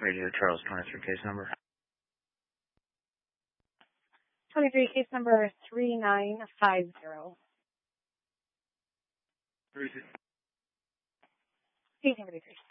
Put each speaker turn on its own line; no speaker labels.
Radio Charles 23 case number.
23 case number 3950. Case number 23.